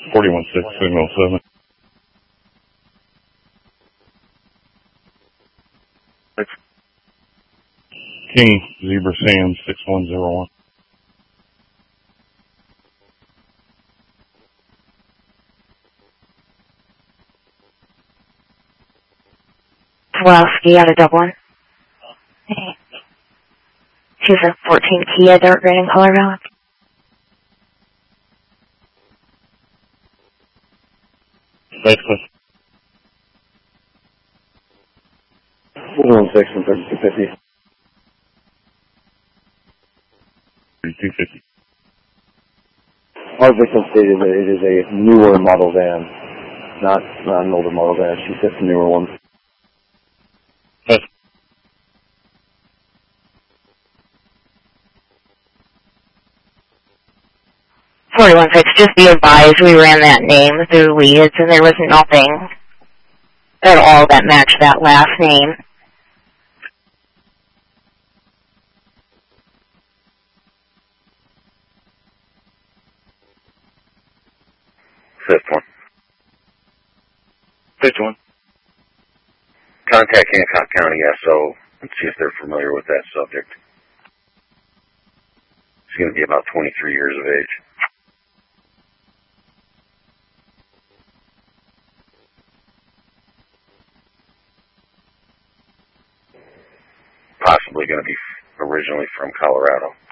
41-6, signal 7. King, Zebra Sam, 6101. Pulaski out of Dublin. She's a 14 Kia, dark green in color valid. That's close. 416 and 3250. 3250. Our victim stated that it is a newer model van, not an older model van. She said it's a newer one. That's 41-6, just be advised, we ran that name through leads, and there was nothing at all that matched that last name. Fifth one. fifth one. Contact Hancock County SO and see if they're familiar with that subject. She's going to be about 23 years of age. Possibly going to be originally from Colorado.